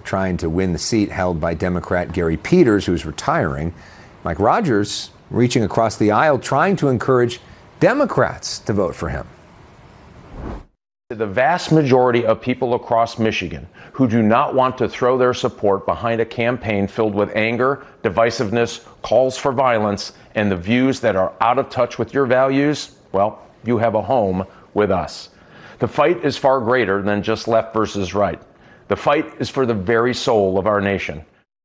trying to win the seat held by Democrat Gary Peters, who's retiring. Mike Rogers reaching across the aisle, trying to encourage Democrats to vote for him. The vast majority of people across Michigan who do not want to throw their support behind a campaign filled with anger, divisiveness, calls for violence, and the views that are out of touch with your values, well, you have a home with us. The fight is far greater than just left versus right. The fight is for the very soul of our nation.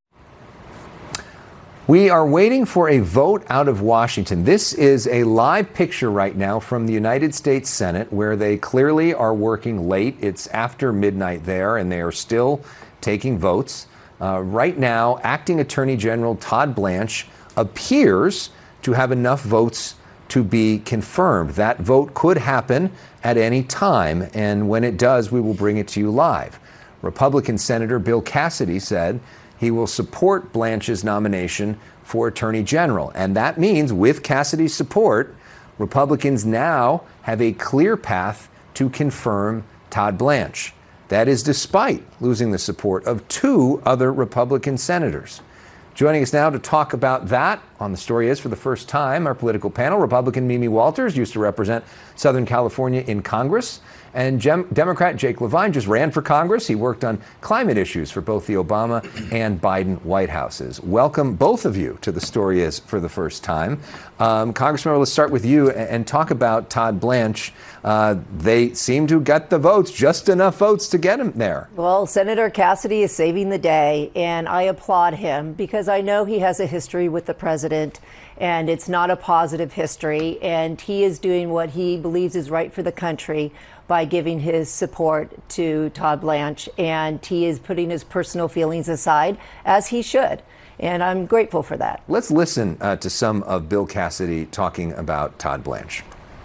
We are waiting for a vote out of Washington. This is a live picture right now from the United States Senate, where they clearly are working late. It's after midnight there, and they are still taking votes. Right now, Acting Attorney General Todd Blanche appears to have enough votes to be confirmed. That vote could happen at any time, and when it does, we will bring it to you live. Republican Senator Bill Cassidy said he will support Blanche's nomination for Attorney General. And that means, with Cassidy's support, Republicans now have a clear path to confirm Todd Blanche. That is despite losing the support of two other Republican senators. Joining us now to talk about that on The Story Is for the first time, our political panel, Republican Mimi Walters, used to represent Southern California in Congress, and Democrat Jake Levine just ran for Congress. He worked on climate issues for both the Obama and Biden White Houses. Welcome, both of you, to The Story Is for the first time. Congressman, let's start with you and talk about Todd Blanche. They seem to get the votes, just enough votes to get him there. Well, Senator Cassidy is saving the day, and I applaud him because I know he has a history with the president, and it's not a positive history, and he is doing what he believes is right for the country by giving his support to Todd Blanche, and he is putting his personal feelings aside, as he should, and I'm grateful for that. Let's listen to some of Bill Cassidy talking about Todd Blanche.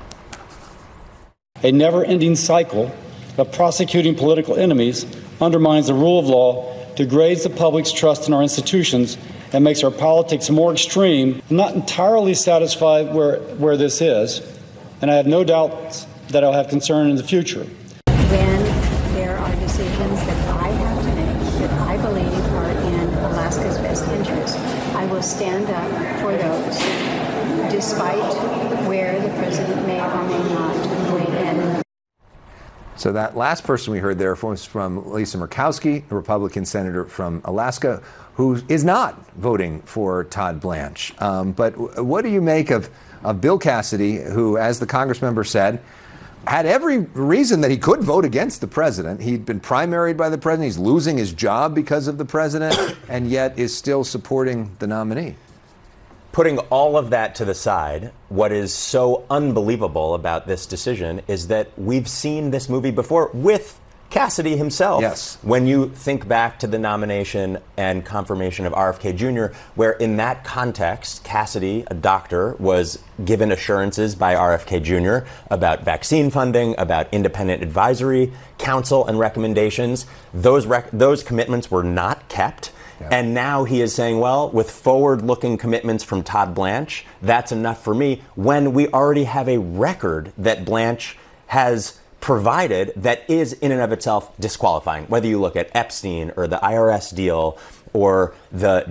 A never-ending cycle of prosecuting political enemies undermines the rule of law, degrades the public's trust in our institutions, and makes our politics more extreme. I'm not entirely satisfied where this is, and I have no doubts that I'll have concern in the future. When there are decisions that I have to make that I believe are in Alaska's best interest, I will stand up for those, despite where the president may or may not weigh in. So that last person we heard there was from Lisa Murkowski, a Republican senator from Alaska, who is not voting for Todd Blanche. But what do you make of Bill Cassidy, who, as the Congress member said, had every reason that he could vote against the president? He'd been primaried by the president. He's losing his job because of the president, and yet is still supporting the nominee. Putting all of that to the side, what is so unbelievable about this decision is that we've seen this movie before with Cassidy himself. Yes. When you think back to the nomination and confirmation of RFK Jr., where in that context, Cassidy, a doctor, was given assurances by RFK Jr. about vaccine funding, about independent advisory council and recommendations. Those commitments were not kept. Yeah. And now he is saying, well, with forward-looking commitments from Todd Blanche, that's enough for me, when we already have a record that Blanche has provided that is in and of itself disqualifying. Whether you look at Epstein or the IRS deal or the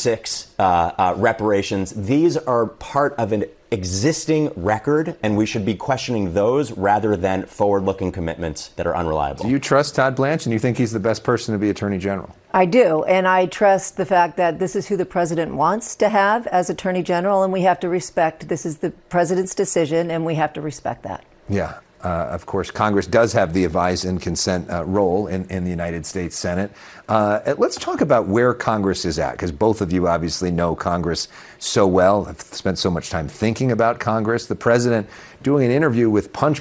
J6 reparations, these are part of an existing record, and we should be questioning those rather than forward-looking commitments that are unreliable. Do you trust Todd Blanche, and you think he's the best person to be Attorney General? I do, and I trust the fact that this is who the president wants to have as Attorney General, and we have to respect, this is the president's decision, and we have to respect that. Yeah. Of course, Congress does have the advise and consent role in the United States Senate. Let's talk about where Congress is at, because both of you obviously know Congress so well, have spent so much time thinking about Congress. The president doing an interview with Punch